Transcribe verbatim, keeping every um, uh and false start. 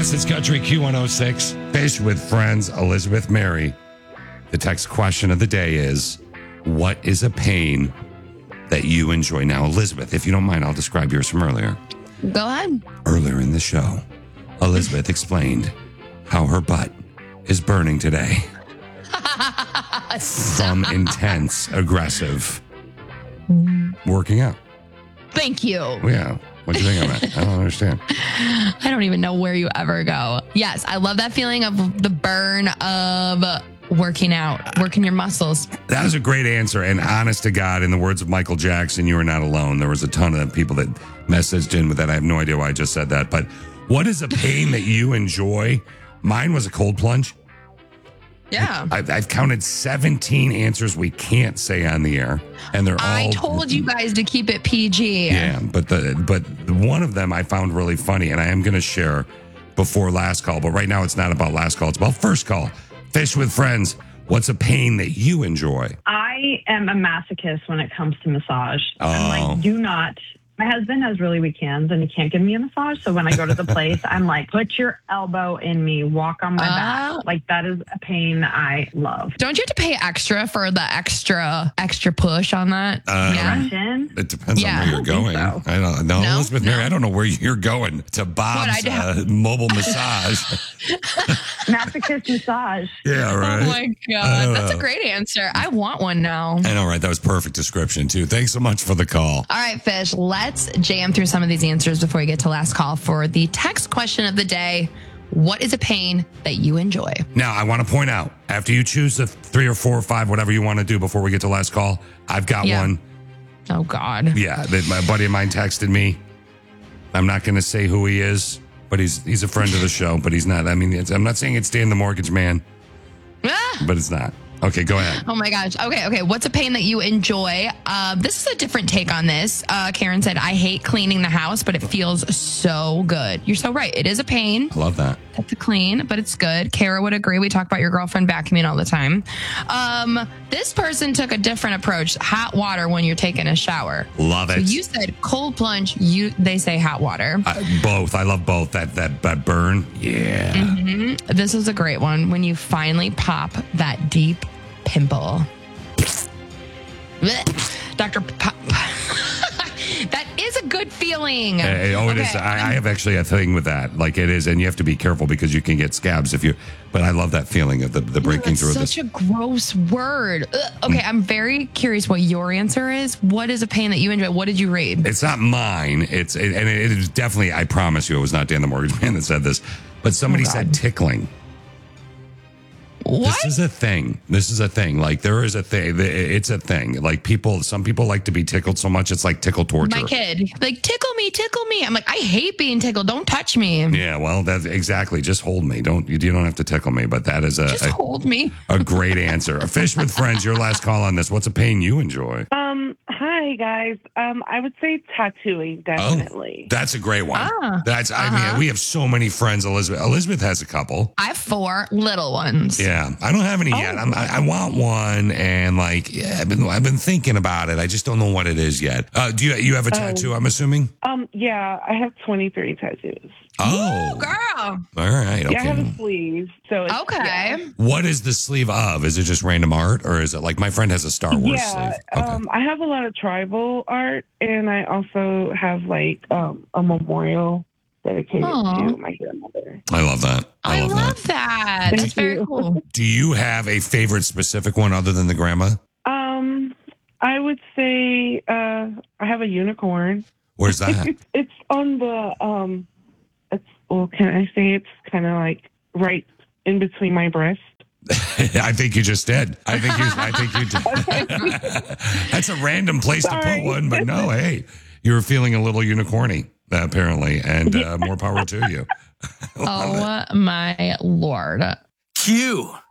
Madison's Country Q one oh six. Fish with Friends, Elizabeth Mary. The text question of the day is, what is a pain that you enjoy? Now, Elizabeth, if you don't mind, I'll describe yours from earlier. Go ahead. Earlier in the show, Elizabeth explained how her butt is burning today from intense, aggressive working out. Thank you. Yeah. What do you think of that? I don't understand. I don't even know where you ever go. Yes, I love that feeling of the burn of working out, working your muscles. That was a great answer. And honest to God, in the words of Michael Jackson, you are not alone. There was a ton of people that messaged in with that. I have no idea why I just said that. But what is a pain that you enjoy? Mine was a cold plunge. Yeah. I've, I've counted seventeen answers we can't say on the air. And they're all... I told you guys to keep it P G. Yeah, but the but one of them I found really funny, and I am going to share before last call. But right now it's not about last call. It's about first call. Fish with Friends. What's a pain that you enjoy? I am a masochist when it comes to massage. Oh. I'm like, do not. My husband has really weak hands and he can't give me a massage. So when I go to the place, I'm like, put your elbow in me, walk on my Oh. back. Like that is a pain I love. Don't you have to pay extra for the extra extra push on that? Uh, yeah. Shin? It depends Yeah. on where you're going. I don't I don't know. No? Elizabeth Mary, No. I don't know where you're going. To Bob's What, I uh, mobile massage. Masochist massage. Yeah, right. Oh my God. That's a great answer. I want one now. I know, right? That was perfect description, too. Thanks so much for the call. All right, Fish, let's jam through some of these answers before we get to last call for the text question of the day. What is a pain that you enjoy? Now, I want to point out, after you choose the three or four or five, whatever you want to do before we get to last call, I've got Yeah. one. Oh, God. Yeah, that my buddy of mine texted me. I'm not going to say who he is, but he's he's a friend of the show, but he's not. I mean, it's, I'm not saying it's Dan the Mortgage Man, Ah! but it's not. Okay, go ahead. Oh my gosh. Okay, okay. What's a pain that you enjoy? Uh, this is a different take on this. Uh, Karen said, I hate cleaning the house, but it feels so good. You're so right. It is a pain. I love that. Have to clean, but it's good. Kara would agree. We talk about your girlfriend vacuuming all the time. Um, this person took a different approach. Hot water when you're taking a shower. Love So it. you said cold plunge. You they say hot water. I, both. I love both. That that that burn. Yeah. Mm-hmm. This is a great one. When you finally pop that deep pimple. Blech. Doctor Pop. That is a good feeling. Uh, oh, it is. Okay. I, I have actually a thing with that. Like it is, and you have to be careful because you can get scabs if you. But I love that feeling of the, the breaking That's through of such this. a gross word. Ugh. Okay, I'm very curious what your answer is. What is a pain that you enjoy? What did you read? It's not mine. It's it, and it is definitely. I promise you, it was not Dan the Mortgage Man that said this, but somebody Oh, God. said tickling. What? This is a thing. This is a thing. Like there is a thing. It's a thing. Like people, some people like to be tickled so much it's like tickle torture. My kid, like, tickle me, tickle me. I'm like, I hate being tickled. Don't touch me. Yeah, well, that's exactly. Just hold me. Don't you? You don't have to tickle me. But that is a Just a, hold me. a great answer. A Fish with Friends. Your last call on this. What's a pain you enjoy? Um, hi guys. Um, I would say tattooing, definitely. Oh, that's a great one. Ah, that's. I uh-huh. mean, we have so many friends. Elizabeth. Elizabeth has a couple. I have four little ones. Yeah, I don't have any yet. I'm, I, I want one, and like, yeah, I've been I've been thinking about it. I just don't know what it is yet. Uh, do you you have a tattoo? I'm assuming. Um, yeah, I have twenty-three tattoos. Oh, Girl. all right. Okay. Yeah, I have a sleeve. So it's, Okay. Yeah. What is the sleeve of? Is it just random art, or is it like my friend has a Star Wars Yeah, sleeve? Okay. um, I have a lot of tribal art, and I also have like um, a memorial dedicated Aw. to my grandmother. I love that. I, I love, love that. that. Thank That's very you. cool. Do you have a favorite specific one other than the grandma? Um, I would say uh, I have a unicorn. Where's that? It's on the um, it's well, can I say it's kind of like right in between my breast. I think you just did. I think you. I think you did. That's a random place to Sorry. put one, but no. Hey, you were feeling a little unicorny uh, apparently, and uh, more power to you. Oh my Lord. Q.